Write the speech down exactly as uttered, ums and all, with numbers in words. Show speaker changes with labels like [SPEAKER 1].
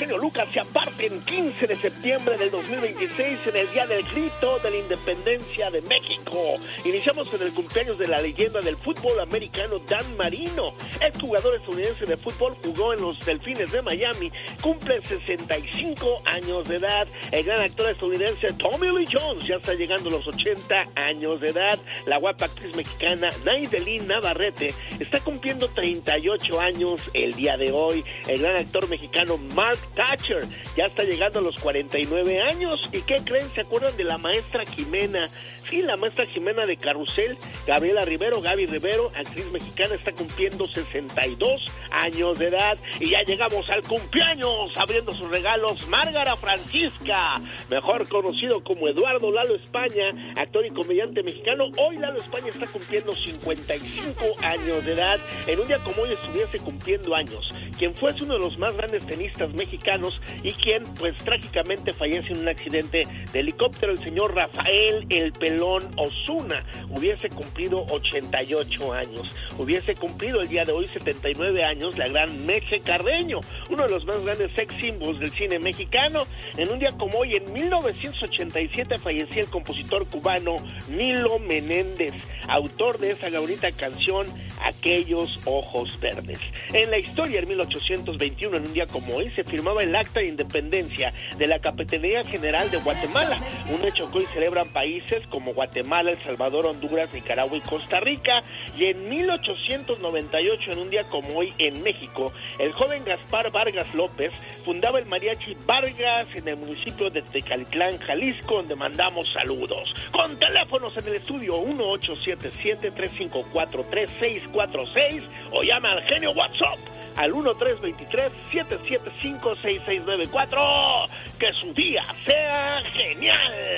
[SPEAKER 1] genio Lucas se aparten quince de septiembre del dos mil veintiséis en el Día del Grito de la Independencia de México. Iniciamos con el cumpleaños de la leyenda del fútbol americano Dan Marino. El jugador estadounidense de fútbol jugó en los Delfines de Miami, cumple sesenta y cinco años de edad. El gran actor estadounidense Tommy Lee Jones ya está llegando a los ochenta años de edad. La guapa actriz mexicana Naidelin Navarrete está cumpliendo treinta y ocho años el día de hoy. El gran actor mexicano Mark Thatcher ya está llegando a los cuarenta y nueve años. ¿Y qué creen? ¿Se acuerdan de la maestra Jimena? Sí, la maestra Jimena de Carrusel, Gabriela Rivero, Gaby Rivero, actriz mexicana, está cumpliendo sesenta y dos años de edad. Y ya llegamos al cumpleaños, abriendo sus regalos, Márgara Francisca, mejor conocido como Eduardo Lalo España, actor y comediante mexicano. Hoy Lalo España está cumpliendo cincuenta y cinco años de edad. En un día como hoy estuviese cumpliendo años quien fuese uno de los más grandes tenistas mexicanos y quien pues trágicamente fallece en un accidente de helicóptero, el señor Rafael El Pelón Osuna. Hubiese cumplido ochenta y ocho años. Hubiese cumplido el día de hoy setenta y nueve años la gran Meche Carreño, uno de los más grandes sex symbols del cine mexicano. En un día como hoy, en mil novecientos ochenta y siete, fallecía el compositor cubano Nilo Menéndez, autor de esa bonita canción Aquellos Ojos Verdes. En la historia, en mil ochocientos veintiuno, en un día como hoy, se firmaba el Acta de Independencia de la Capitanía General de Guatemala, un hecho que hoy celebran países como Guatemala, El Salvador, Honduras, Nicaragua y Costa Rica. Y en mil ochocientos noventa y ocho, en un día como hoy, en México, el joven Gaspar Vargas López fundaba el Mariachi Vargas en el municipio de Tecalitlán, Jalisco, donde mandamos saludos. Con teléfonos en el estudio uno ocho siete siete, tres cinco cuatro, tres seis cuatro seis o llama al genio WhatsApp al uno tres dos tres, siete siete cinco, seis seis nueve cuatro. Que su día sea genial.